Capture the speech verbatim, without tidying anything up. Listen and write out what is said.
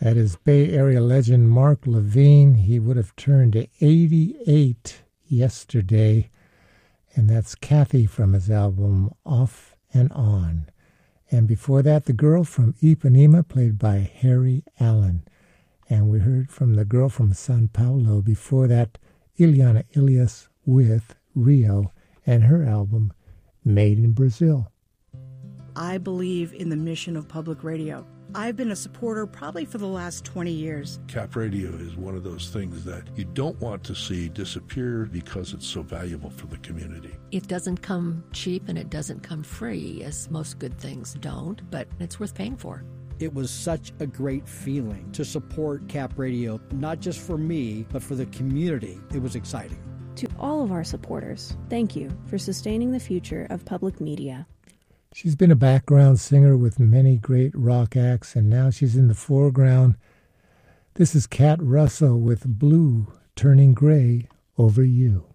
That is Bay Area legend Mark Levine. He would have turned eighty-eight yesterday, and that's Kathy from his album Off and On. And before that, The Girl from Ipanema, played by Harry Allen. And we heard from the girl from Sao Paulo. Before that, Ileana Ilias with Rio and her album Made in Brazil. I believe in the mission of public radio. I've been a supporter probably for the last twenty years. Cap Radio is one of those things that you don't want to see disappear because it's so valuable for the community. It doesn't come cheap and it doesn't come free, as most good things don't, but it's worth paying for. It was such a great feeling to support Cap Radio, not just for me, but for the community. It was exciting. To all of our supporters, thank you for sustaining the future of public media. She's been a background singer with many great rock acts, and now she's in the foreground. This is Kat Russell with Blue Turning Gray Over You.